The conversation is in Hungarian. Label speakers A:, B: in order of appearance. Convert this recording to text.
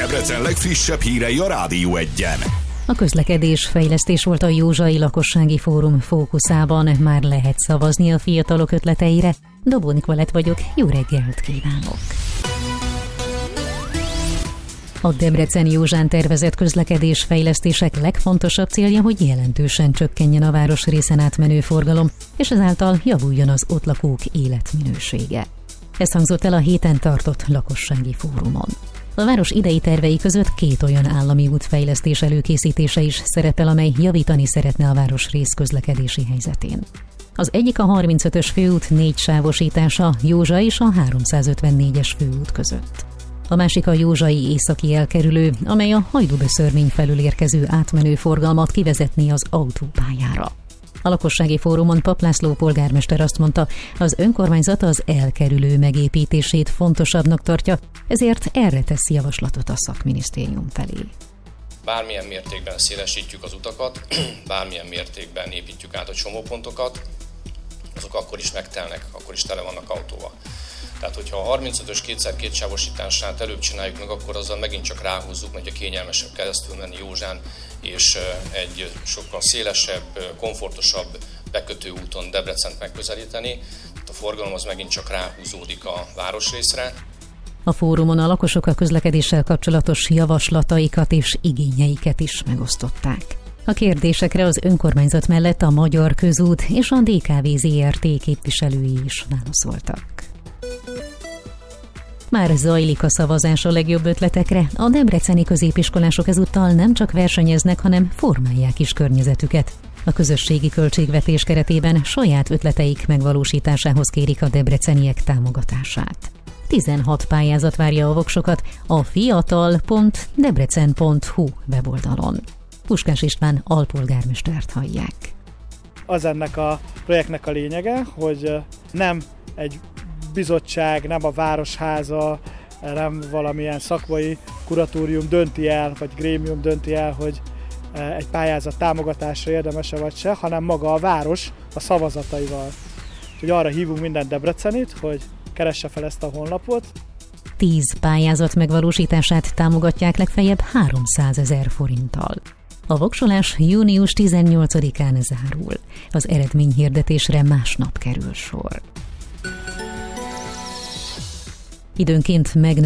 A: Debrecen legfrissebb hírei a Rádió Egyen.
B: A közlekedés fejlesztés volt a Józsai Lakossági Fórum fókuszában, már lehet szavazni a fiatalok ötleteire. Dobó Nikolett vagyok, jó reggelt kívánok! A Debreceni Józsán tervezett közlekedésfejlesztések legfontosabb célja, hogy jelentősen csökkenjen a városrészen átmenő forgalom, és ezáltal javuljon az ott lakók életminősége. Ez hangzott el a héten tartott lakossági fórumon. A város idei tervei között 2 olyan állami útfejlesztés előkészítése is szerepel, amely javítani szeretne a városrész közlekedési helyzetén. Az egyik a 35-ös főút 4 sávosítása Józsa és a 354-es főút között. A másik a józsai északi elkerülő, amely a Hajdúböszörmény felül érkező átmenő forgalmat kivezetné az autópályára. A lakossági fórumon Papp László polgármester azt mondta, az önkormányzat az elkerülő megépítését fontosabbnak tartja, ezért erre tesz javaslatot a szakminisztérium felé.
C: Bármilyen mértékben szélesítjük az utakat, bármilyen mértékben építjük át a csomópontokat, azok akkor is megtelnek, akkor is tele vannak autóval. Tehát, hogyha a 35-ös 2x2 sávosítását előbb csináljuk meg, akkor azzal megint csak ráhúzzuk, hogy a kényelmesebb keresztül menni Józsán, és egy sokkal szélesebb, komfortosabb bekötő úton Debrecent megközelíteni. A forgalom az megint csak ráhúzódik a városrészre.
B: A fórumon a lakosok a közlekedéssel kapcsolatos javaslataikat és igényeiket is megosztották. A kérdésekre az önkormányzat mellett a Magyar Közút és a DKV ZRT képviselői is válaszoltak. Már zajlik a szavazás a legjobb ötletekre, a debreceni középiskolások ezúttal nem csak versenyeznek, hanem formálják is környezetüket. A közösségi költségvetés keretében saját ötleteik megvalósításához kérik a debreceniek támogatását. 16 pályázat várja a voksokat a fiatal.debrecen.hu weboldalon. Puskás István alpolgármestert hallják.
D: Az ennek a projektnek a lényege, hogy nem egy bizottság, nem a városháza, nem valamilyen szakmai kuratórium dönti el, vagy grémium dönti el, hogy egy pályázat támogatásra érdemes-e vagy se, hanem maga a város a szavazataival. Úgyhogy arra hívunk minden debrecenit, hogy keresse fel ezt a honlapot.
B: 10 pályázat megvalósítását támogatják legfeljebb 300 000 forinttal. A voksolás június 18-án zárul. Az eredményhirdetésre másnap kerül sor. Időnként megnő